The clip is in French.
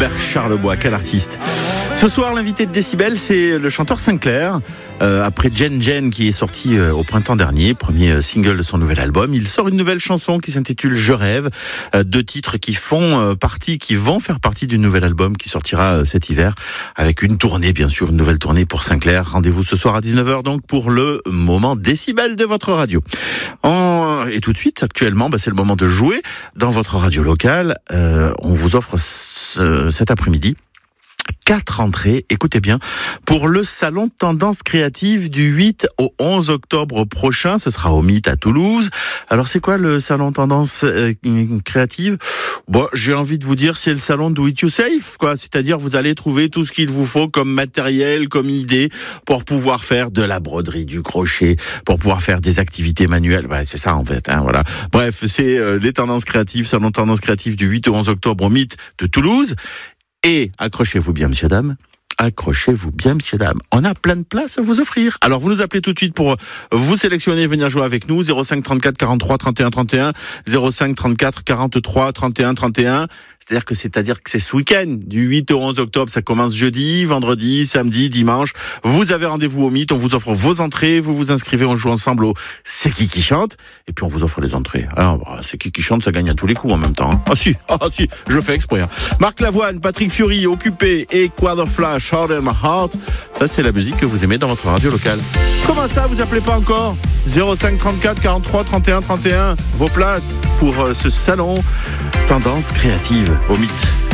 Robert Charlebois, quel artiste. Ce soir, l'invité de Décibel, c'est le chanteur Sinclair. Après Jen Jen, qui est sorti au printemps dernier, premier single de son nouvel album, il sort une nouvelle chanson qui s'intitule Je rêve. Deux titres qui vont faire partie du nouvel album qui sortira cet hiver, avec une tournée, bien sûr, une nouvelle tournée pour Sinclair. Rendez-vous ce soir à 19h, donc, pour le moment Décibel de votre radio. Et tout de suite, actuellement, c'est le moment de jouer dans votre radio locale. On vous offre cet après-midi 4 entrées, écoutez bien, pour le salon Tendance Créative du 8 au 11 octobre prochain. Ce sera au Mythe à Toulouse. Alors c'est quoi le salon Tendance Créative ? J'ai envie de vous dire, c'est le salon Do It Yourself, quoi. C'est-à-dire, vous allez trouver tout ce qu'il vous faut comme matériel, comme idée, pour pouvoir faire de la broderie, du crochet, pour pouvoir faire des activités manuelles. C'est ça, en fait, voilà. Bref, c'est les Tendances Créatives, salon Tendance Créative du 8 au 11 octobre au Mythe de Toulouse. Et accrochez-vous bien, messieurs, dames. Accrochez-vous bien, messieurs, dames. On a plein de places à vous offrir. Alors, vous nous appelez tout de suite pour vous sélectionner et venir jouer avec nous. 05 34 43 31 31. 05 34 43 31 31. C'est-à-dire que c'est ce week-end, du 8 au 11 octobre. Ça commence jeudi, vendredi, samedi, dimanche. Vous avez rendez-vous au Mythe. On vous offre vos entrées. Vous vous inscrivez. On joue ensemble au C'est qui chante. Et puis, on vous offre les entrées. Alors, C'est qui chante, ça gagne à tous les coups en même temps. Ah si, je fais exprès. Marc Lavoine, Patrick Fiori, Occupé et Quad Flash, Hard in My Heart. Ça, c'est la musique que vous aimez dans votre radio locale. Comment ça, vous appelez pas encore ? 05 34 43 31 31. Vos places pour ce salon Tendance Créative au Mythe.